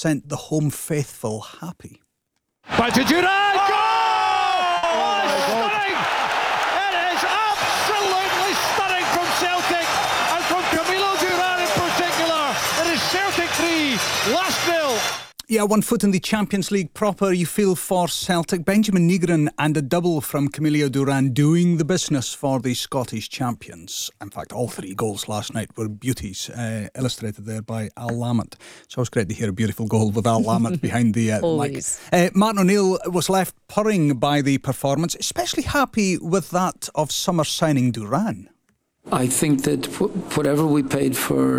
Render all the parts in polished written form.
sent the home faithful happy. Back to Duran! Goal! Oh, stunning! It is absolutely stunning from Celtic and from Camilo Duran in particular. It is Celtic 3, Lask 0. Yeah, 1 foot in the Champions League proper, you feel, for Celtic. Benjamin Nygren and a double from Camilo Duran doing the business for the Scottish champions. In fact, all 3 goals last night were beauties, illustrated there by Al Lamont. It's always great to hear a beautiful goal with Al Lamont behind the mic. Martin O'Neill was left purring by the performance, especially happy with that of summer signing Duran. I think that whatever we paid for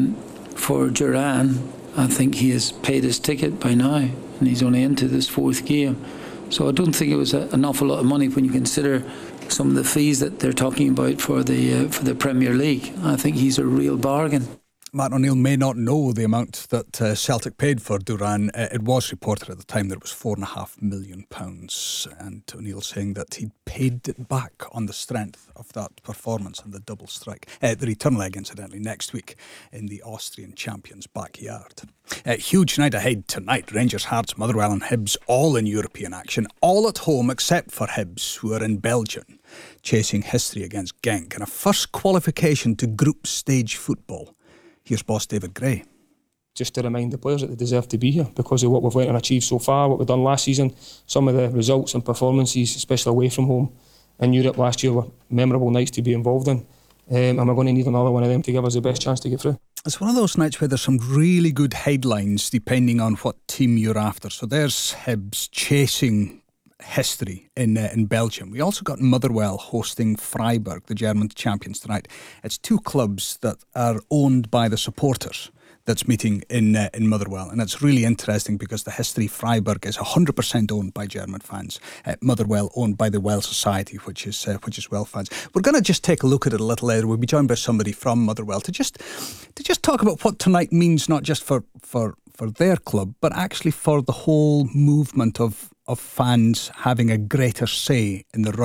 Duran, I think he has paid his ticket by now, and he's only into this 4th game. So I don't think it was an awful lot of money when you consider some of the fees that they're talking about for the Premier League. I think he's a real bargain. Martin O'Neill may not know the amount that Celtic paid for Duran. It was reported at the time that it was £4.5 million. And O'Neill saying that he'd paid it back on the strength of that performance and the double strike. The return leg, incidentally, next week in the Austrian champions' backyard. Huge night ahead tonight. Rangers, Hearts, Motherwell and Hibs all in European action. All at home except for Hibs, who are in Belgium, chasing history against Genk. And a first qualification to group stage football. Here's boss David Gray. Just to remind the players that they deserve to be here because of what we've went and achieved so far, what we've done last season. Some of the results and performances, especially away from home in Europe last year, were memorable nights to be involved in. And we're going to need another one of them to give us the best chance to get through. It's one of those nights where there's some really good headlines depending on what team you're after. So there's Hibs chasing history in Belgium. We also got Motherwell hosting Freiburg, the German champions, tonight. It's 2 clubs that are owned by the supporters that's meeting in Motherwell, and it's really interesting because the history Freiburg is 100% owned by German fans. Motherwell owned by the Well Society, which is Well fans. We're going to just take a look at it a little later. We'll be joined by somebody from Motherwell to just talk about what tonight means, not just for their club, but actually for the whole movement of fans having a greater say in the run